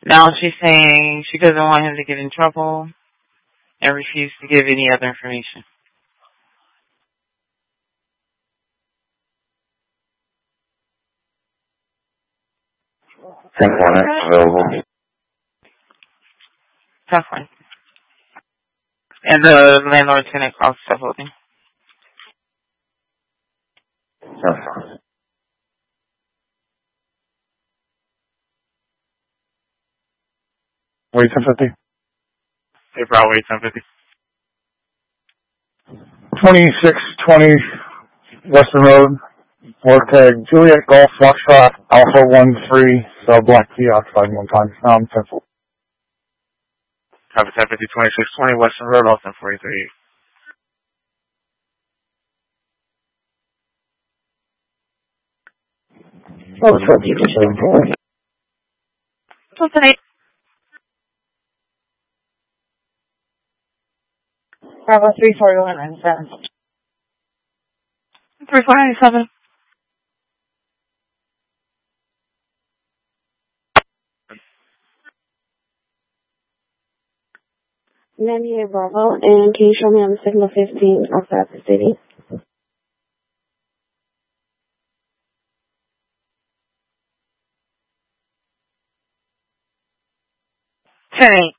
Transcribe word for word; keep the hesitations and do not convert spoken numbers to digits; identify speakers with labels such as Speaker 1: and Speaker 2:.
Speaker 1: Now she's saying she doesn't want him to get in trouble and refused to give any other information.
Speaker 2: ten one available.
Speaker 1: That's fine. And the landlord tenant calls stuff holding.
Speaker 2: That's fine.
Speaker 3: Wait ten fifty.
Speaker 4: Hey, Broadway ten fifty.
Speaker 3: twenty-six twenty Western Road. Work tag Juliet Golf Foxtrot Alpha one three. So Black Key occupied one time. Um, ten four.
Speaker 4: Copy ten fifty, twenty-six twenty Western Road, Austin forty-three.
Speaker 2: Oh, it's what people say.
Speaker 1: What's the name? Bravo three four one nine seven. Three four nine seven.
Speaker 5: ninety-eight Bravo, and can you show me on the signal fifteen outside the city?
Speaker 1: ten eight.